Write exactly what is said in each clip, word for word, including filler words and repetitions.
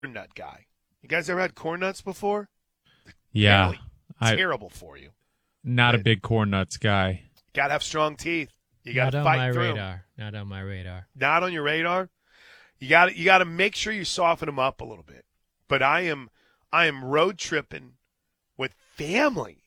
corn nut guy. You guys ever had corn nuts before? Yeah. Really I, terrible for you. not But a big corn nuts guy. got to have strong teeth. You got Not to on fight my through 'em. radar. Not on my radar. Not on your radar. You got to you got to make sure you soften them up a little bit. But I am I am road tripping with family.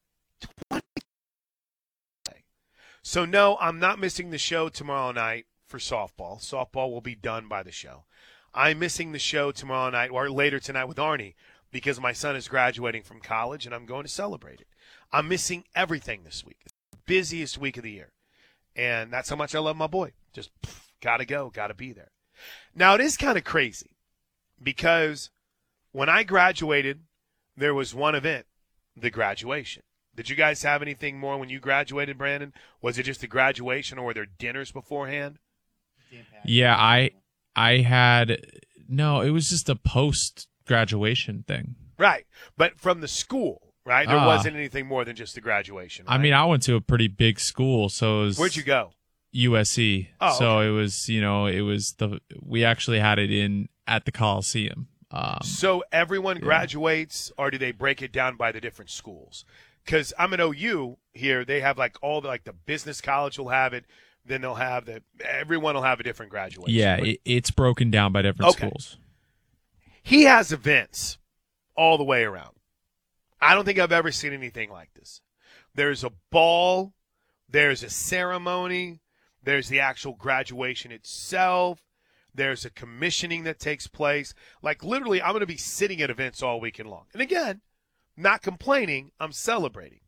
So no, I'm not missing the show tomorrow night for softball. Softball will be done by the show. I'm missing the show tomorrow night or later tonight with Arnie because my son is graduating from college and I'm going to celebrate it. I'm missing everything this week. It's the busiest week of the year. And that's how much I love my boy. Just got to go, got to be there. Now, it is kind of crazy because when I graduated, there was one event, the graduation. Did you guys have anything more when you graduated, Brandon? Was it just the graduation or were there dinners beforehand? Yeah, I I had no, it was just a post graduation thing. Right. But from the school, right? There Ah. wasn't anything more than just the graduation. I right? mean, I went to a pretty big school, so it was Where'd you go? U S C. Oh, so okay. it was, you know, it was the we actually had it in at the Coliseum. Um, So everyone graduates, or do they break it down by the different schools? Because I'm at O U here. They have like all the like the business college will have it. Then they'll have the everyone will have a different graduation. yeah, But it, it's broken down by different Okay. schools. he has events all the way around. I don't think I've ever seen anything like this. There's a ball. There's a ceremony. There's the actual graduation itself. There's a commissioning that takes place. Like literally, I'm going to be sitting at events all weekend long. And again, not complaining, I'm celebrating.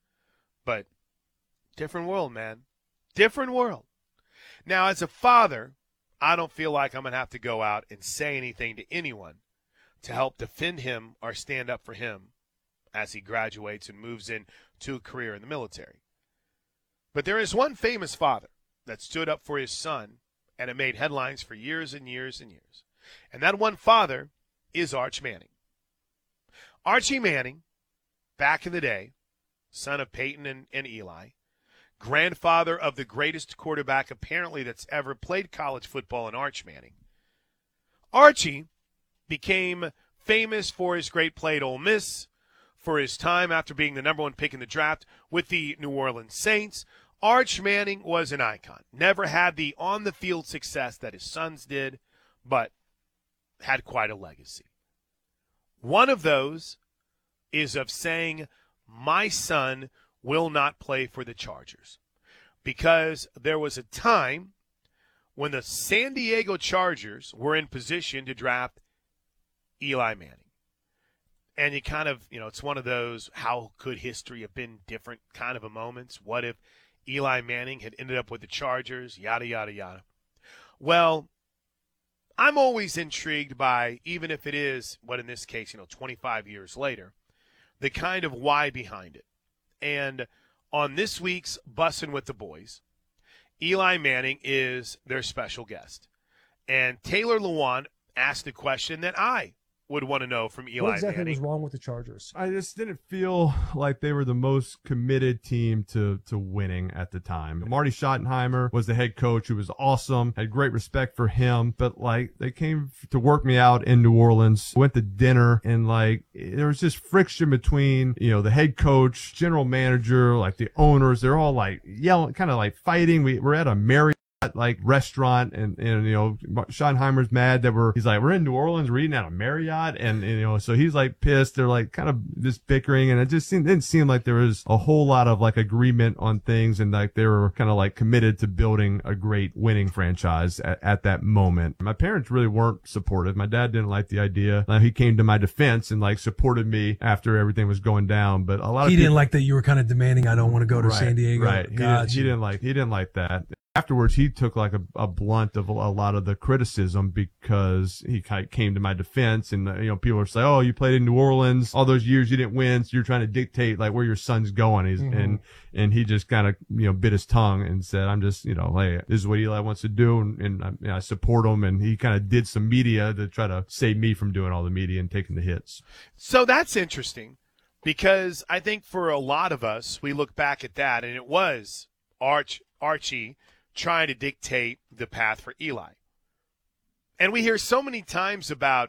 But different world, man. Different world. Now, as a father, I don't feel like I'm going to have to go out and say anything to anyone to help defend him or stand up for him as he graduates and moves into a career in the military. But there is one famous father that stood up for his son, and it made headlines for years and years and years. And that one father is Arch Manning. Archie Manning, back in the day, son of Peyton and, and Eli, grandfather of the greatest quarterback apparently that's ever played college football in Arch Manning. Archie became famous for his great play at Ole Miss, for his time after being the number one pick in the draft with the New Orleans Saints. Arch Manning was an icon. Never had the on-the-field success that his sons did, but had quite a legacy. One of those is of saying, my son will not play for the Chargers. Because there was a time when the San Diego Chargers were in position to draft Eli Manning. And you kind of, you know, it's one of those, how could history have been different kind of a moments? What if Eli Manning had ended up with the Chargers, yada, yada, yada. Well, I'm always intrigued by, even if it is, what in this case, you know, twenty-five years later, the kind of why behind it. And on this week's Bussin' with the Boys, Eli Manning is their special guest. And Taylor Lewan asked the question that I would want to know from Eli What exactly Manning. was wrong with the Chargers? I just didn't feel like they were the most committed team to to winning at the time. Marty Schottenheimer was the head coach, who was awesome, had great respect for him, but like they came to work me out in New Orleans, went to dinner, and like there was just friction between, you know, the head coach, general manager, like the owners. They're all like yelling, kind of like fighting. We we're at a Marriott like restaurant, and, and you know, Schottenheimer's mad that we're, he's like, we're in New Orleans, we're eating at a Marriott, and, and you know, so he's like pissed. They're like kind of just bickering, and it just seemed, didn't seem like there was a whole lot of like agreement on things, and like they were kind of like committed to building a great winning franchise at, at that moment. My parents really weren't supportive. My dad didn't like the idea. Like, he came to my defense and like supported me after everything was going down, but a lot He of didn't people, like that you were kind of demanding, I don't want to go to right, San Diego. Right. He, didn't, he didn't like, he didn't like that. Afterwards, he took like a, a blunt of a, a lot of the criticism because he kind of came to my defense, and you know, people were saying, "Oh, you played in New Orleans all those years, you didn't win, so you're trying to dictate like where your son's going." He's, Mm-hmm. and and he just kind of, you know, bit his tongue and said, "I'm just, you know, hey, this is what Eli wants to do, and, and I, you know, I support him." And he kind of did some media to try to save me from doing all the media and taking the hits. So that's interesting, because I think for a lot of us, we look back at that, and it was Arch Archie trying to dictate the path for Eli. And we hear so many times about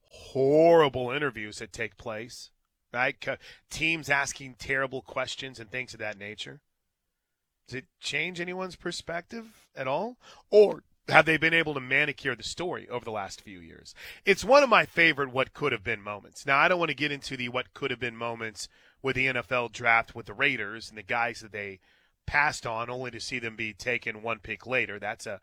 horrible interviews that take place, right? Teams asking terrible questions and things of that nature. Does it change anyone's perspective at all? Or have they been able to manicure the story over the last few years? It's one of my favorite what could have been moments. Now, I don't want to get into the what could have been moments with the N F L draft with the Raiders and the guys that they passed on only to see them be taken one pick later. That's a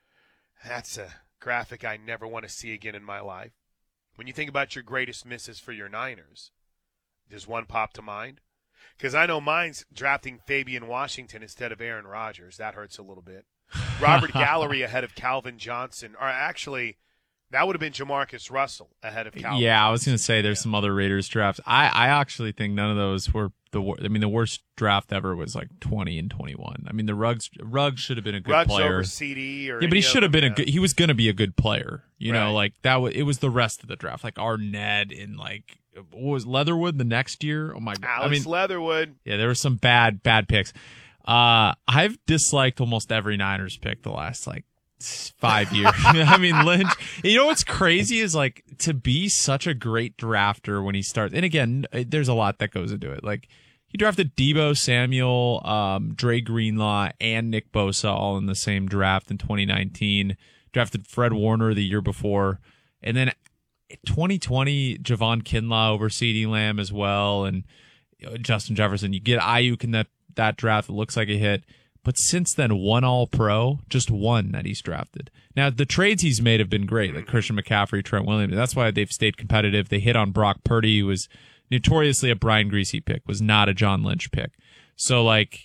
that's a graphic I never want to see again in my life. When you think about your greatest misses for your Niners, does one pop to mind? Because I know mine's drafting Fabian Washington instead of Aaron Rodgers. That hurts a little bit. Robert Gallery ahead of Calvin Johnson. Or actually, that would have been Jamarcus Russell ahead of Calvin Yeah, Johnson. I was going to say there's yeah. some other Raiders drafts. I, I actually think none of those were the worst. I mean, the worst draft ever was like twenty and twenty-one. I mean, the Ruggs Ruggs should have been a good Ruggs player. over C D or yeah, but he should have been them, a good. He was going to be a good player. You right. know, like that. Was, it was the rest of the draft, like Arnett and like what was Leatherwood the next year. Oh my god, Alex I mean, Leatherwood. Yeah, there were some bad bad picks. Uh, I've disliked almost every Niners pick the last like five years. I mean, Lynch, you know what's crazy is like to be such a great drafter when he starts. And again, there's a lot that goes into it. Like he drafted Deebo Samuel, um, Dre Greenlaw, and Nick Bosa all in the same draft in twenty nineteen. Drafted Fred Warner the year before. And then twenty twenty, Javon Kinlaw over CeeDee Lamb as well. And you know, Justin Jefferson. You get Ayuk in that that draft. It looks like a hit. But since then, one All-Pro, just one that he's drafted. Now, the trades he's made have been great, like Christian McCaffrey, Trent Williams. That's why they've stayed competitive. They hit on Brock Purdy, who was notoriously a Brian Griese pick, was not a John Lynch pick. So, like,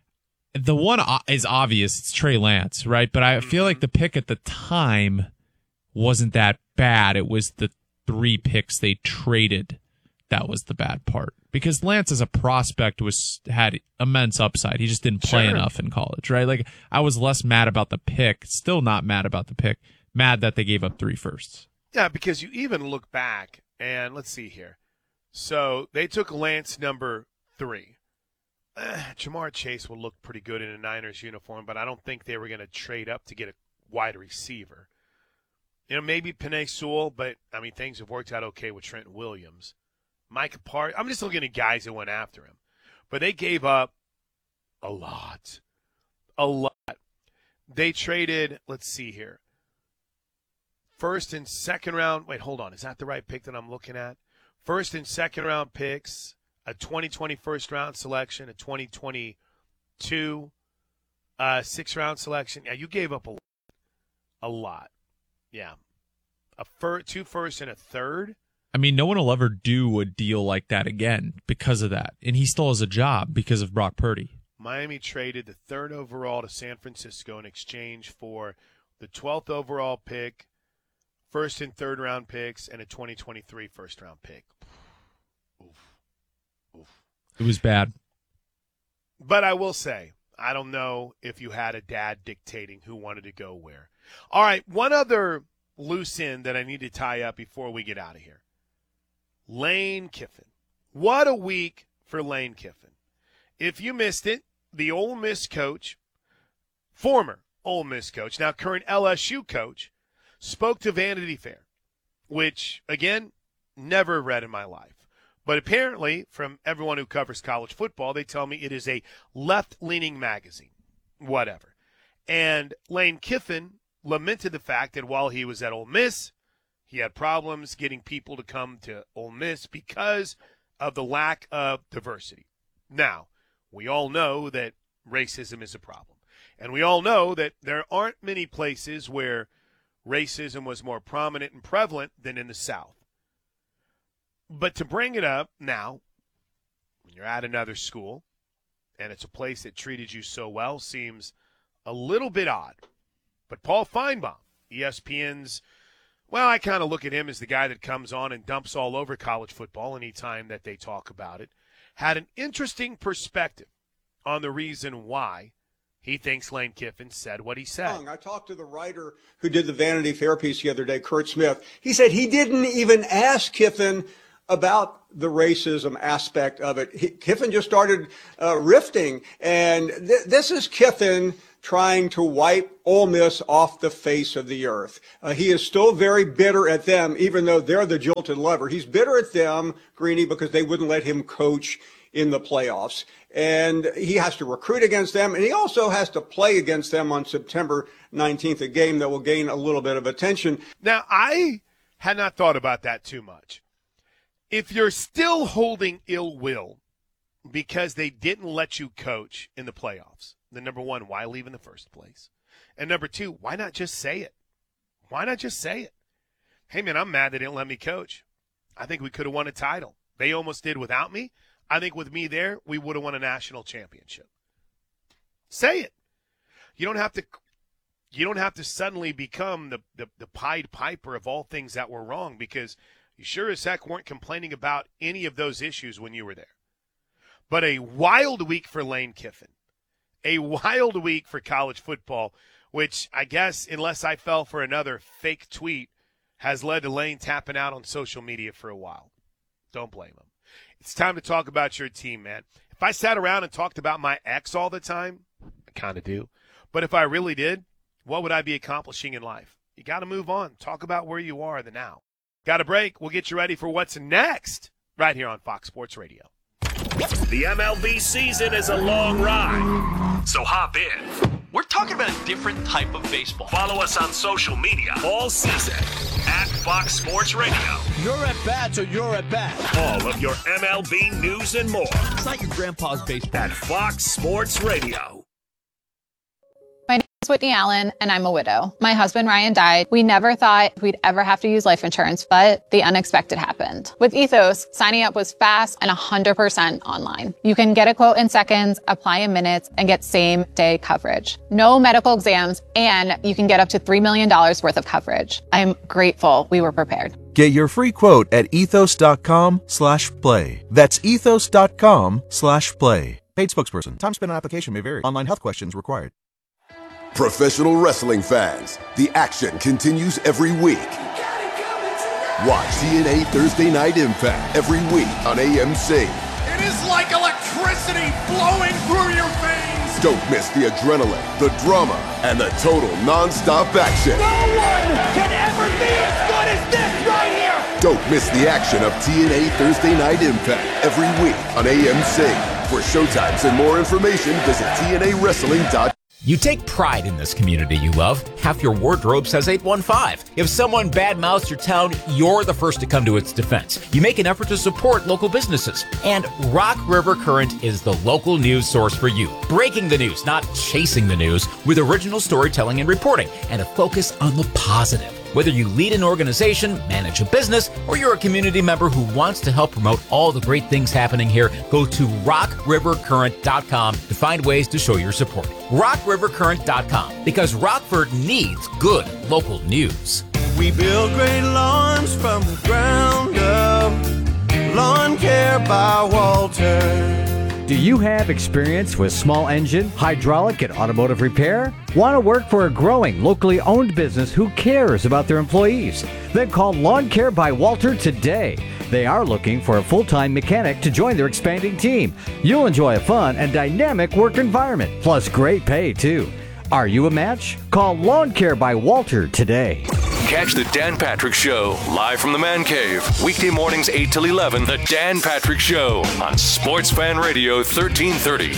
the one is obvious. It's Trey Lance, right? But I feel like the pick at the time wasn't that bad. It was the three picks they traded that was the bad part. Because Lance as a prospect was had immense upside. He just didn't play sure. enough in college, right? Like I was less mad about the pick, still not mad about the pick, mad that they gave up three firsts. Yeah, because you even look back and let's see here. So they took Lance number three. Uh, Jamar Chase will look pretty good in a Niners uniform, but I don't think they were going to trade up to get a wide receiver. You know, maybe Penei Sewell, but I mean things have worked out okay with Trent Williams. Micah Parsons. I'm just looking at guys that went after him. But they gave up a lot. A lot. They traded, let's see here, first and second round. Wait, hold on. Is that the right pick that I'm looking at? First and second round picks, a twenty twenty first round selection, a twenty twenty-two uh, sixth round selection. Yeah, you gave up a lot. A lot. Yeah. A fir- two first and a third. I mean, no one will ever do a deal like that again because of that. And he still has a job because of Brock Purdy. Miami traded the third overall to San Francisco in exchange for the twelfth overall pick, first and third round picks, and a twenty twenty-three first round pick. Oof. Oof. It was bad. But I will say, I don't know if you had a dad dictating who wanted to go where. All right, one other loose end that I need to tie up before we get out of here. Lane Kiffin. What a week for Lane Kiffin. If you missed it, the Ole Miss coach, former Ole Miss coach, now current L S U coach, spoke to Vanity Fair, which, again, never read in my life. But apparently, from everyone who covers college football, they tell me it is a left-leaning magazine. Whatever. And Lane Kiffin lamented the fact that while he was at Ole Miss, he had problems getting people to come to Ole Miss because of the lack of diversity. Now, we all know that racism is a problem. And we all know that there aren't many places where racism was more prominent and prevalent than in the South. But to bring it up now, when you're at another school, and it's a place that treated you so well, seems a little bit odd. But Paul Feinbaum, E S P N's, well, I kind of look at him as the guy that comes on and dumps all over college football anytime that they talk about it, had an interesting perspective on the reason why he thinks Lane Kiffin said what he said. I talked to the writer who did the Vanity Fair piece the other day, Kurt Smith. He said he didn't even ask Kiffin about the racism aspect of it. He, Kiffin just started uh, riffing, and th- this is Kiffin trying to wipe Ole Miss off the face of the earth. Uh, he is still very bitter at them, even though they're the jilted lover. He's bitter at them, Greeny, because they wouldn't let him coach in the playoffs. And he has to recruit against them, and he also has to play against them on September nineteenth, a game that will gain a little bit of attention. Now, I had not thought about that too much. If you're still holding ill will because they didn't let you coach in the playoffs, then number one, why leave in the first place? And number two, why not just say it? Why not just say it? Hey, man, I'm mad they didn't let me coach. I think we could have won a title. They almost did without me. I think with me there, we would have won a national championship. Say it. You don't have to you don't have to suddenly become the, the, the Pied Piper of all things that were wrong, because you sure as heck weren't complaining about any of those issues when you were there. But a wild week for Lane Kiffin. A wild week for college football, which I guess, unless I fell for another fake tweet, has led to Lane tapping out on social media for a while. Don't blame him. It's time to talk about your team, man. If I sat around and talked about my ex all the time, I kind of do. But if I really did, what would I be accomplishing in life? You got to move on. Talk about where you are, the now. Got a break. We'll get you ready for what's next right here on Fox Sports Radio. The M L B season is a long ride, so hop in. We're talking about a different type of baseball. Follow us on social media all season at Fox Sports Radio. You're at bat, so you're at bat. All of your M L B news and more. It's like your grandpa's baseball. At Fox Sports Radio. My name is Whitney Allen, and I'm a widow. My husband, Ryan, died. We never thought we'd ever have to use life insurance, but the unexpected happened. With Ethos, signing up was fast and one hundred percent online. You can get a quote in seconds, apply in minutes, and get same-day coverage. No medical exams, and you can get up to three million dollars worth of coverage. I'm grateful we were prepared. Get your free quote at ethos.com slash play. That's ethos.com slash play. Paid spokesperson. Time spent on application may vary. Online health questions required. Professional wrestling fans, the action continues every week. Watch T N A Thursday Night Impact every week on A M C. It is like electricity flowing through your veins. Don't miss the adrenaline, the drama, and the total non-stop action. No one can ever be as good as this right here. Don't miss the action of T N A Thursday Night Impact every week on A M C. For showtimes and more information, visit T N A wrestling dot com. You take pride in this community you love. Half your wardrobe says eight one five. If someone badmouths your town, you're the first to come to its defense. You make an effort to support local businesses. And Rock River Current is the local news source for you. Breaking the news, not chasing the news, with original storytelling and reporting, and a focus on the positive. Whether you lead an organization, manage a business, or you're a community member who wants to help promote all the great things happening here, go to rock river current dot com to find ways to show your support. rock river current dot com, because Rockford needs good local news. We build great lawns from the ground up. Lawn Care by Walter. Do you have experience with small engine, hydraulic, and automotive repair? Want to work for a growing, locally owned business who cares about their employees? Then call Lawn Care by Walter today. They are looking for a full-time mechanic to join their expanding team. You'll enjoy a fun and dynamic work environment, plus great pay, too. Are you a match? Call Lawn Care by Walter today. Catch the Dan Patrick Show live from the Man Cave. Weekday mornings eight till eleven. The Dan Patrick Show on Sports Fan Radio thirteen thirty.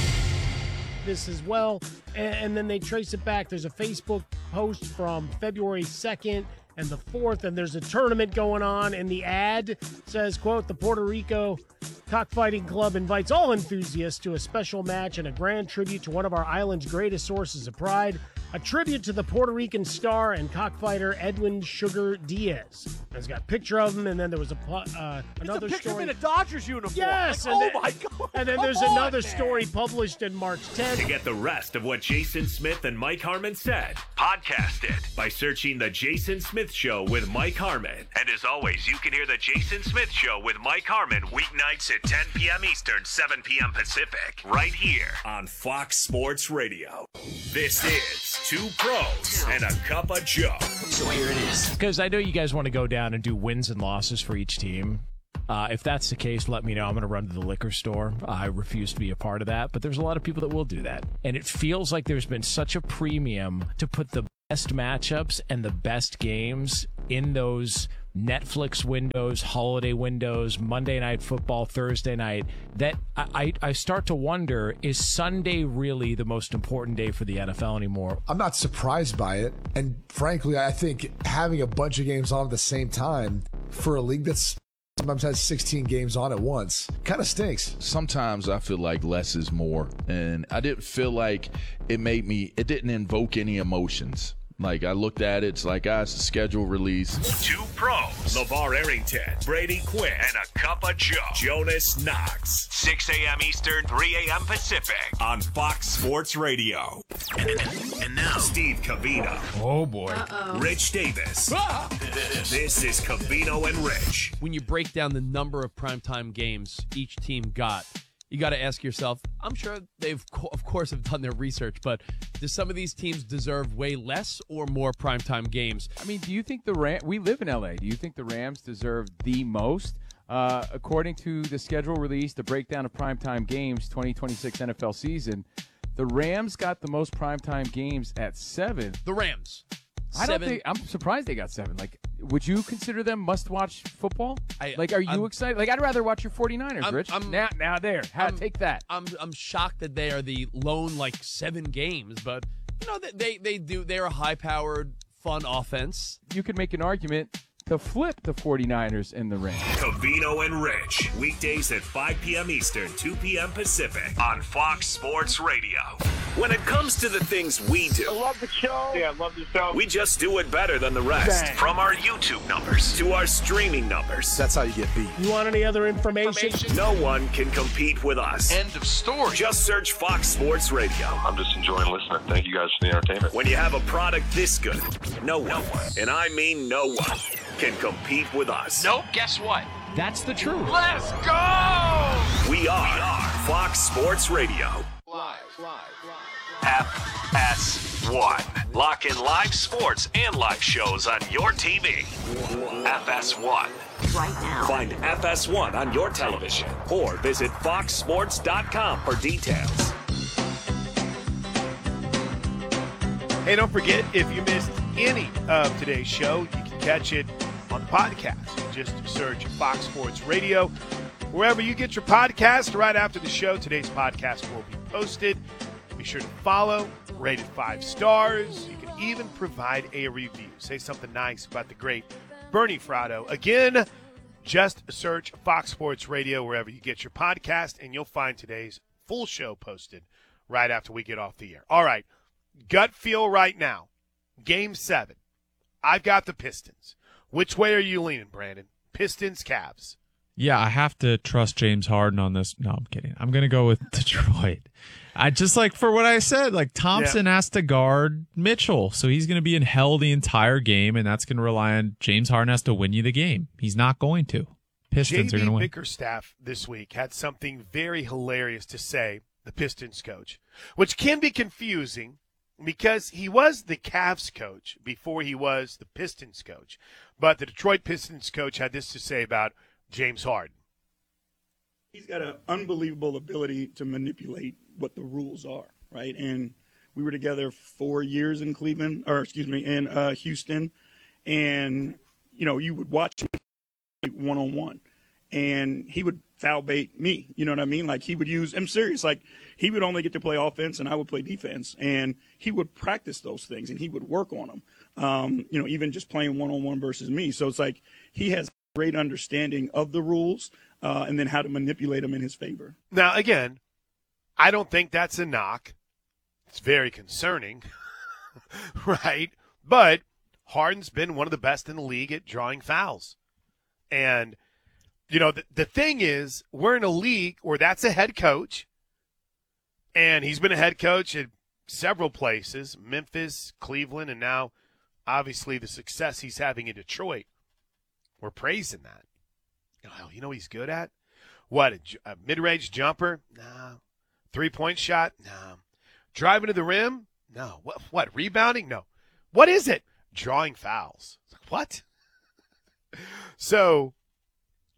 This as well. And, and then they trace it back. There's a Facebook post from February second and the fourth, and there's a tournament going on, and the ad says, quote, the Puerto Rico Cockfighting Club invites all enthusiasts to a special match and a grand tribute to one of our island's greatest sources of pride, a tribute to the Puerto Rican star and cockfighter Edwin Sugar Diaz. And it's got a picture of him, and then there was a uh, another it's a picture story. of him in a Dodgers uniform. Yes. Like, and oh, then, my God. And then Come there's on, another man. story published in March tenth. To get the rest of what Jason Smith and Mike Harmon said, podcast it by searching The Jason Smith Show with Mike Harmon. And as always, you can hear The Jason Smith Show with Mike Harmon weeknights at ten p.m. Eastern, seven p.m. Pacific, right here on Fox Sports Radio. This is Two Pros and a Cup of Joe. So here it is. Because I know you guys want to go down and do wins and losses for each team. Uh, if that's the case, let me know. I'm going to run to the liquor store. I refuse to be a part of that, but there's a lot of people that will do that. And it feels like there's been such a premium to put the best matchups and the best games in those Netflix windows, holiday windows, Monday Night Football, Thursday night, that I, I start to wonder, is Sunday really the most important day for the N F L anymore? I'm not surprised by it. And frankly, I think having a bunch of games on at the same time for a league that's sometimes has sixteen games on at once kind of stinks. Sometimes I feel like less is more. And I didn't feel like it made me, it didn't invoke any emotions. Like, I looked at it, it's like, ah, it's a schedule release. Two pros, LeVar Arrington, Brady Quinn, and a cup of Joe, Jonas Knox. six a.m. Eastern, three a.m. Pacific on Fox Sports Radio. And, and now, Steve Covino. Oh, boy. Uh-oh. Rich Davis. Ah! This, this is Covino and Rich. When you break down the number of primetime games each team got, you got to ask yourself, I'm sure they've, co- of course, have done their research, but do some of these teams deserve way less or more primetime games? I mean, do you think the Ram- we live in L A, do you think the Rams deserve the most? Uh, according to the schedule release, the breakdown of primetime games, twenty twenty-six N F L season, the Rams got the most primetime games at seven. The Rams. I Seven. don't think, I'm surprised they got seven. Like, would you consider them must-watch football? I, like, are you I'm, excited? Like, I'd rather watch your 49ers, I'm, Rich. I'm, now, now there. How, I'm, take that. I'm I'm shocked that they are the lone, like, seven games, but, you know, they, they do, they're a high-powered, fun offense. You could make an argument to flip the 49ers and the Rams. Covino and Rich, weekdays at five p.m. Eastern, two p.m. Pacific on Fox Sports Radio. When it comes to the things we do, I love the show. Yeah, I love the show. We just do it better than the rest. Bang. From our YouTube numbers to our streaming numbers. That's how you get beat. You want any other information? information? No one can compete with us. End of story. Just search Fox Sports Radio. I'm just enjoying listening. Thank you guys for the entertainment. When you have a product this good, no one, no one. and I mean no one, can compete with us. Nope, guess what? That's the truth. Let's go! We are, we are Fox Sports Radio. Live, live, live. F S one. Lock in live sports and live shows on your T V. F S one. Right now. Find F S one on your television or visit fox sports dot com for details. Hey, don't forget, if you missed any of today's show, you can catch it on the podcast. Just search Fox Sports Radio wherever you get your podcast. Right after the show, today's podcast will be posted. Be sure to follow, rate it five stars. You can even provide a review. Say something nice about the great Bernie Fratto. Again, just search Fox Sports Radio wherever you get your podcast, and you'll find today's full show posted right after we get off the air. All right, gut feel right now. Game seven. I've got the Pistons. Which way are you leaning, Brandon? Pistons, Cavs. Yeah, I have to trust James Harden on this. No, I'm kidding. I'm going to go with Detroit. I just like for what I said, like Thompson yeah. has to guard Mitchell, so he's going to be in hell the entire game, and that's going to rely on James Harden has to win you the game. He's not going to. Pistons J B are going to win. Bickerstaff this week had something very hilarious to say, the Pistons coach, which can be confusing because he was the Cavs coach before he was the Pistons coach. But the Detroit Pistons coach had this to say about James Harden. He's got an unbelievable ability to manipulate what the rules are, right? And we were together four years in Cleveland, or excuse me, in uh, Houston. And, you know, you would watch him one-on-one. And he would foul bait me, you know what I mean? Like he would use, I'm serious, like he would only get to play offense and I would play defense. And he would practice those things and he would work on them, um, you know, even just playing one-on-one versus me. So it's like he has great understanding of the rules uh, and then how to manipulate them in his favor. Now, again, I don't think that's a knock. It's very concerning, right? But Harden's been one of the best in the league at drawing fouls. And, you know, the, the thing is, we're in a league where that's a head coach, and he's been a head coach at several places, Memphis, Cleveland, and now obviously the success he's having in Detroit. We're praising that. You know what he's good at? What, a, a mid-range jumper? No. Three-point shot? No. Driving to the rim? No. What, what, rebounding? No. What is it? Drawing fouls. What? So,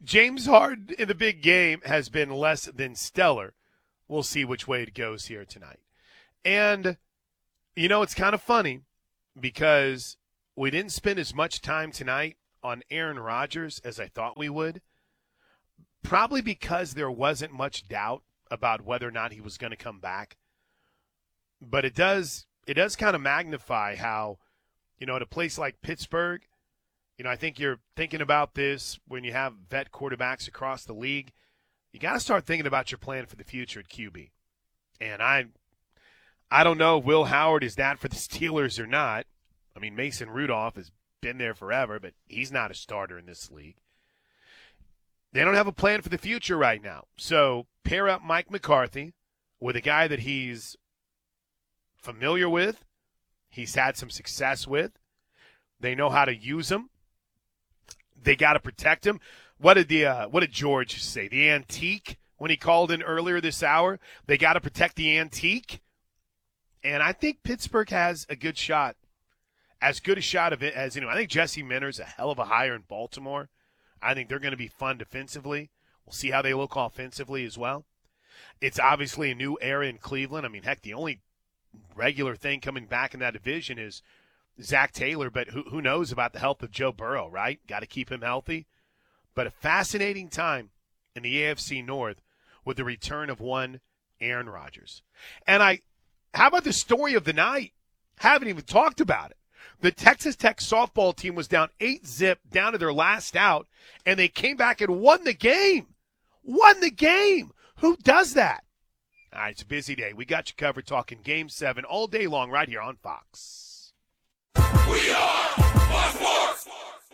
James Harden in the big game has been less than stellar. We'll see which way it goes here tonight. And, you know, it's kind of funny because we didn't spend as much time tonight on Aaron Rodgers as I thought we would. Probably because there wasn't much doubt about whether or not he was going to come back. But it does it does kind of magnify how, you know, at a place like Pittsburgh, you know, I think you're thinking about this when you have vet quarterbacks across the league. You got to start thinking about your plan for the future at Q B. And I I don't know if Will Howard is that for the Steelers or not. I mean, Mason Rudolph has been there forever, but he's not a starter in this league. They don't have a plan for the future right now. So pair up Mike McCarthy with a guy that he's familiar with, he's had some success with. They know how to use him. They got to protect him. What did the uh, what did George say? The antique when he called in earlier this hour. They got to protect the antique, and I think Pittsburgh has a good shot, as good a shot of it as you know. I think Jesse Minter's a hell of a hire in Baltimore. I think they're going to be fun defensively. We'll see how they look offensively as well. It's obviously a new era in Cleveland. I mean, heck, the only regular thing coming back in that division is Zach Taylor, but who who knows about the health of Joe Burrow, right? Got to keep him healthy. But a fascinating time in the A F C North with the return of one Aaron Rodgers. And I, how about the story of the night? Haven't even talked about it. The Texas Tech softball team was down eight zip, down to their last out, and they came back and won the game. Won the game. Who does that? All right, it's a busy day. We got you covered talking Game seven all day long right here on Fox. We are Fox Sports.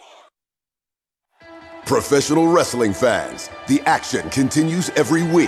Professional wrestling fans, the action continues every week.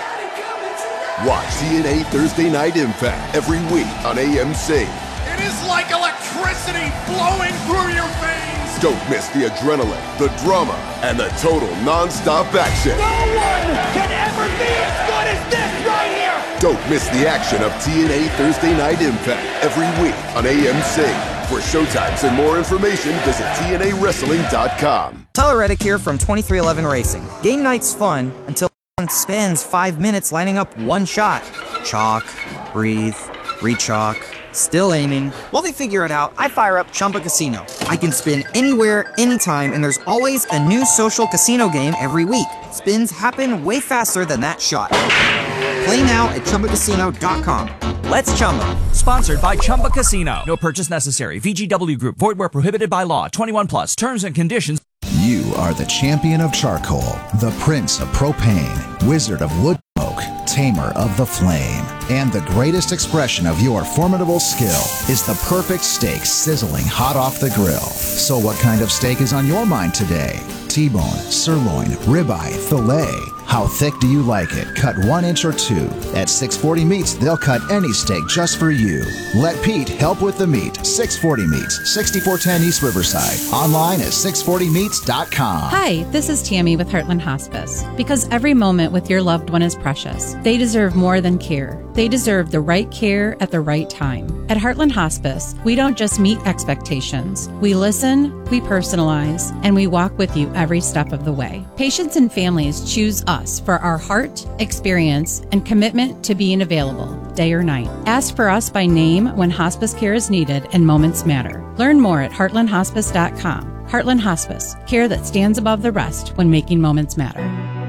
Watch T N A Thursday Night Impact every week on A M C. It is like electricity flowing through your veins. Don't miss the adrenaline, the drama, and the total non-stop action. No one can ever be as good as this right here. Don't miss the action of T N A Thursday Night Impact every week on A M C. For showtimes and more information, visit T N A wrestling dot com. Tyler Reddick here from twenty-three eleven Racing. Game night's fun until one spends five minutes lining up one shot. Chalk, breathe, re-chalk, still aiming. While they figure it out, I fire up Chumba Casino. I can spin anywhere, anytime, and there's always a new social casino game every week. Spins happen way faster than that shot. Play now at Chumba Casino dot com. Let's Chumba. Sponsored by Chumba Casino. No purchase necessary. V G W Group. Void where prohibited by law. twenty-one plus. Terms and conditions. You are the champion of charcoal, the prince of propane, wizard of wood smoke, tamer of the flame. And the greatest expression of your formidable skill is the perfect steak sizzling hot off the grill. So what kind of steak is on your mind today? T-bone, sirloin, ribeye, filet. How thick do you like it? Cut one inch or two. At six forty Meats, they'll cut any steak just for you. Let Pete help with the meat. six forty Meats, sixty-four ten East Riverside. Online at six forty meats dot com. Hi, this is Tammy with Heartland Hospice. Because every moment with your loved one is precious. They deserve more than care. They deserve the right care at the right time. At Heartland Hospice, we don't just meet expectations. We listen, we personalize, and we walk with you every step of the way. Patients and families choose us for our heart, experience, and commitment to being available, day or night. Ask for us by name when hospice care is needed and moments matter. Learn more at heartland hospice dot com. Heartland Hospice, care that stands above the rest when making moments matter.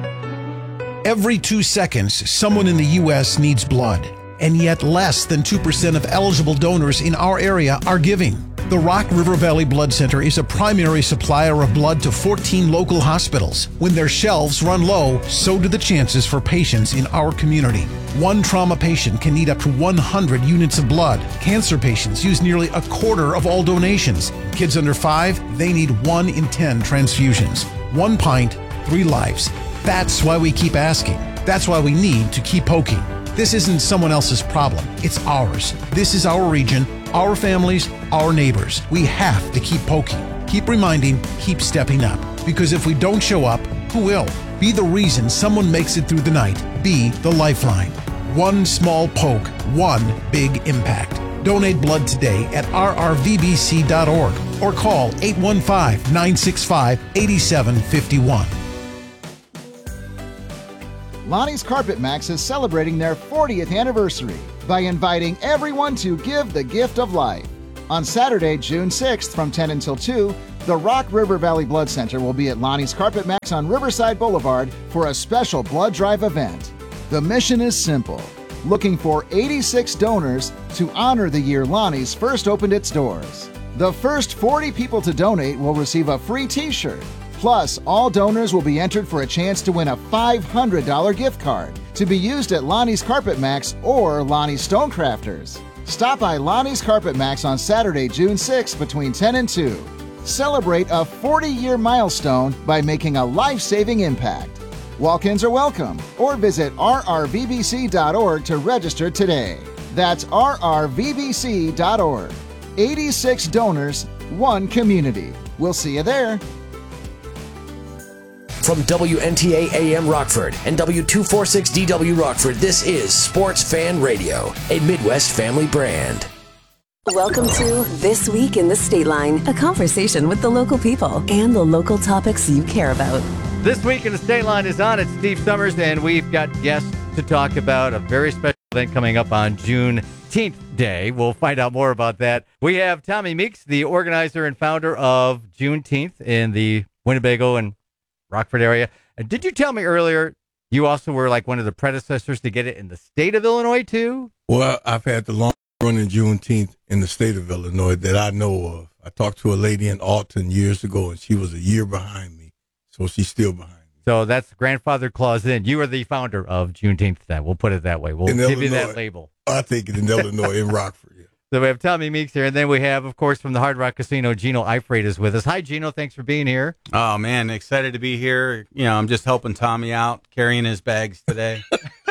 Every two seconds, someone in the U S needs blood, and yet less than two percent of eligible donors in our area are giving. The Rock River Valley Blood Center is a primary supplier of blood to fourteen local hospitals. When their shelves run low, so do the chances for patients in our community. One trauma patient can need up to one hundred units of blood. Cancer patients use nearly a quarter of all donations. Kids under five, they need one in ten transfusions. One pint, three lives. That's why we keep asking. That's why we need to keep poking. This isn't someone else's problem. It's ours. This is our region, our families, our neighbors. We have to keep poking, keep reminding, keep stepping up. Because if we don't show up, who will? Be the reason someone makes it through the night. Be the lifeline. One small poke, one big impact. Donate blood today at r r v b c dot org or call eight one five, nine six five, eight seven five one. Lonnie's Carpet Max is celebrating their fortieth anniversary by inviting everyone to give the gift of life. On Saturday, June sixth from ten until two, the Rock River Valley Blood Center will be at Lonnie's Carpet Max on Riverside Boulevard for a special blood drive event. The mission is simple, looking for eighty-six donors to honor the year Lonnie's first opened its doors. The first forty people to donate will receive a free t-shirt. Plus, all donors will be entered for a chance to win a five hundred dollars gift card to be used at Lonnie's Carpet Max or Lonnie's Stonecrafters. Stop by Lonnie's Carpet Max on Saturday, June sixth between ten and two. Celebrate a forty-year milestone by making a life-saving impact. Walk-ins are welcome, or visit r r v b c dot org to register today. That's r r v b c dot org. eighty-six donors, one community. We'll see you there. From W N T A A M Rockford and W two forty-six D W Rockford, this is Sports Fan Radio, a Midwest family brand. Welcome to This Week in the State Line, a conversation with the local people and the local topics you care about. This Week in the State Line is on. It's Steve Summers, and we've got guests to talk about a very special event coming up on Juneteenth Day. We'll find out more about that. We have Tommy Meeks, the organizer and founder of Juneteenth in the Winnebago and Rockford area. And did you tell me earlier you also were like one of the predecessors to get it in the state of Illinois, too? Well, I've had the long running Juneteenth in the state of Illinois that I know of. I talked to a lady in Alton years ago, and she was a year behind me, so she's still behind me. So that's grandfather clause in. You are the founder of Juneteenth then. We'll put it that way. We'll in give Illinois, you that label. I think it's in Illinois, in Rockford. Yeah. So we have Tommy Meeks here, and then we have, of course, from the Hard Rock Casino, Gino Eifrate is with us. Hi, Gino. Thanks for being here. Oh, man, excited to be here. You know, I'm just helping Tommy out, carrying his bags today.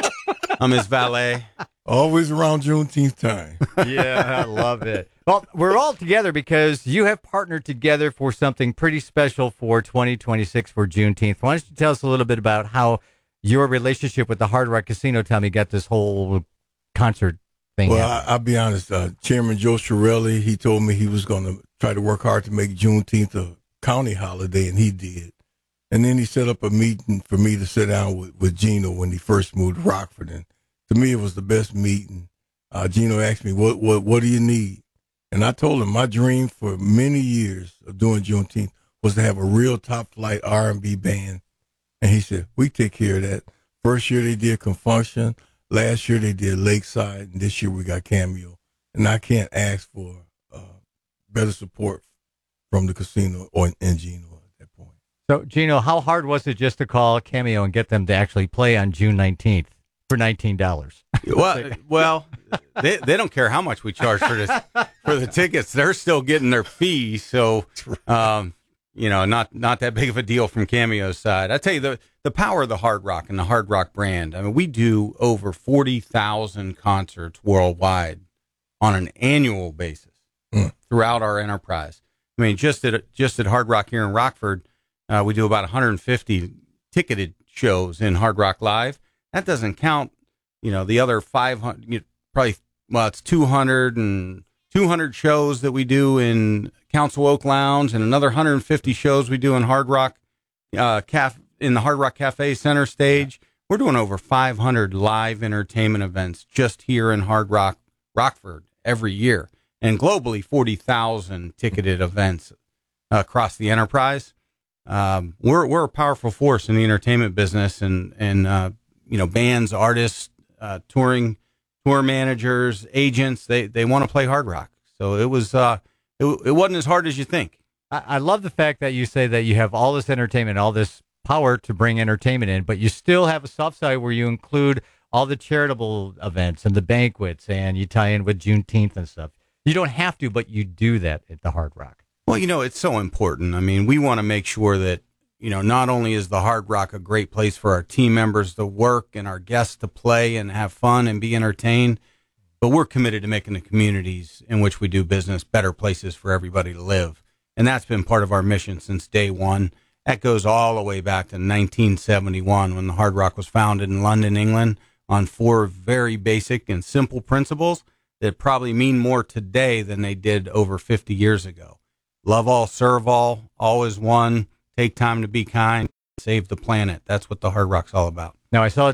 I'm his valet. Always around Juneteenth time. Yeah, I love it. Well, we're all together because you have partnered together for something pretty special for twenty twenty-six for Juneteenth. Why don't you tell us a little bit about how your relationship with the Hard Rock Casino, Tommy, got this whole concert thing Well, happening? I, I'll be honest. Uh, Chairman Joe Shirelli, he told me he was going to try to work hard to make Juneteenth a county holiday, and he did. And then he set up a meeting for me to sit down with, with Gino when he first moved to Rockford. And to me, it was the best meeting. Uh, Gino asked me, what, what, what do you need? And I told him my dream for many years of doing Juneteenth was to have a real top-flight R and B band. And he said, we take care of that. First year they did Confunction. Last year they did Lakeside. And this year we got Cameo. And I can't ask for uh, better support from the casino or and Gino at that point. So, Gino, how hard was it just to call Cameo and get them to actually play on June nineteenth for nineteen dollars? Well, well, they they don't care how much we charge for this for the tickets. They're still getting their fee, so um, you know, not not that big of a deal from Cameo's side. I tell you, the the power of the Hard Rock and the Hard Rock brand. I mean, we do over forty thousand concerts worldwide on an annual basis mm. throughout our enterprise. I mean, just at just at Hard Rock here in Rockford, uh, we do about one hundred fifty ticketed shows in Hard Rock Live. That doesn't count, you know, the other five hundred, you know, probably, well, it's two hundred and two hundred shows that we do in Council Oak Lounge and another one hundred fifty shows we do in Hard Rock, uh, caf- in the Hard Rock Cafe Center stage. We're doing over five hundred live entertainment events just here in Hard Rock, Rockford every year, and globally forty thousand ticketed events uh, across the enterprise. Um, we're, we're a powerful force in the entertainment business, and, and, uh, you know, bands, artists, uh, touring, tour managers, agents, they, they want to play Hard Rock. So it was, uh, it, it wasn't as hard as you think. I, I love the fact that you say that you have all this entertainment, all this power to bring entertainment in, but you still have a soft side where you include all the charitable events and the banquets, and you tie in with Juneteenth and stuff. You don't have to, but you do that at the Hard Rock. Well, you know, it's so important. I mean, we want to make sure that, you know, not only is the Hard Rock a great place for our team members to work and our guests to play and have fun and be entertained, but we're committed to making the communities in which we do business better places for everybody to live. And that's been part of our mission since day one. That goes all the way back to nineteen seventy-one when the Hard Rock was founded in London, England, on four very basic and simple principles that probably mean more today than they did over fifty years ago. Love all, serve all, always one, take time to be kind, save the planet. That's what the Hard Rock's all about. Now, I saw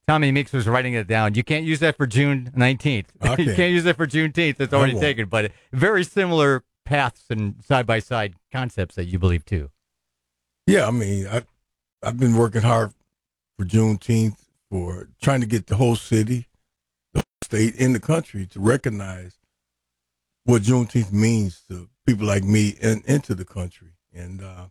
Tommy Meeks was writing it down. You can't use that for June nineteenth. Okay. You can't use it for Juneteenth. It's already won't. taken. But very similar paths and side-by-side concepts that you believe, too. Yeah, I mean, I, I've been working hard for Juneteenth, for trying to get the whole city, the whole state, in the country to recognize what Juneteenth means to people like me and into the country. And uh,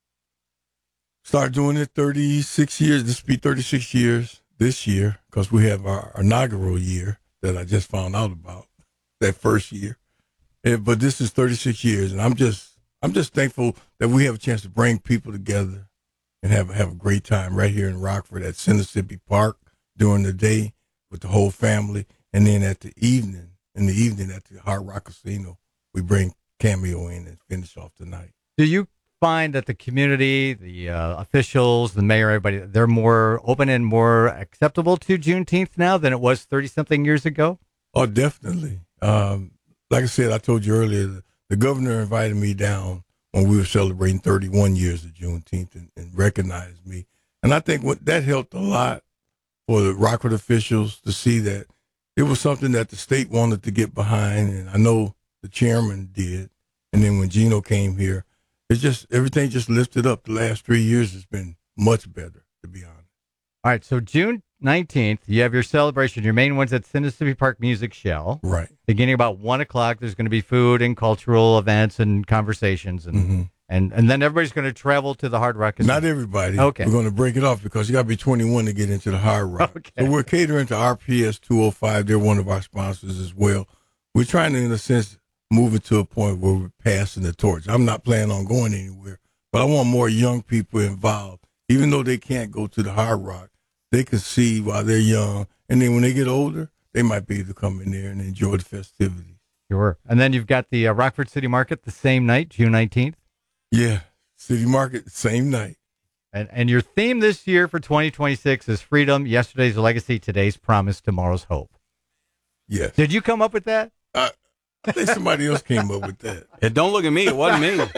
start doing it thirty-six years. This will be thirty-six years this year because we have our inaugural year that I just found out about, that first year. And, but this is thirty-six years, and I'm just I'm just thankful that we have a chance to bring people together and have have a great time right here in Rockford at Mississippi Park during the day with the whole family, and then at the evening, in the evening at the Hard Rock Casino, we bring Cameo in and finish off the night. Do you find that the community, the uh, officials, the mayor, everybody, they're more open and more acceptable to Juneteenth now than it was thirty-something years ago? Oh, definitely. Um, like I said, I told you earlier, the, the governor invited me down when we were celebrating thirty-one years of Juneteenth and, and recognized me. And I think what that helped a lot for the Rockford officials to see that it was something that the state wanted to get behind. And I know the chairman did. And then when Gino came here, it's just everything just lifted up. The last three years has been much better, to be honest. All right, so June nineteenth, you have your celebration. Your main one's at Mississippi Park Music Shell. Right. Beginning about one o'clock, there's going to be food and cultural events and conversations. And Mm-hmm. and, and then everybody's going to travel to the Hard Rock Casino. Not everybody. Okay. We're going to break it off because you got to be twenty-one to get into the Hard Rock. Okay. So we're catering to R P S two oh five. They're one of our sponsors as well. We're trying to, in a sense, move it to a point where we're passing the torch. I'm not planning on going anywhere, but I want more young people involved. Even though they can't go to the Hard Rock, they can see while they're young. And then when they get older, they might be able to come in there and enjoy the festivities. Sure. And then you've got the uh, Rockford City Market the same night, June nineteenth. Yeah, City Market, same night. And and your theme this year for twenty twenty-six is freedom, yesterday's legacy, today's promise, tomorrow's hope. Yes. Did you come up with that? I, I think somebody else came up with that. Yeah, don't look at me. It wasn't me.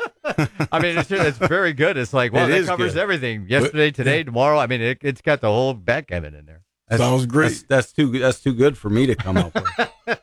I mean, it's, it's very good. It's like, well, It that is covers good. everything. Yesterday, today, tomorrow. I mean, it, it's got the whole backgammon in there. That's, Sounds great. That's, that's too that's too good for me to come up with.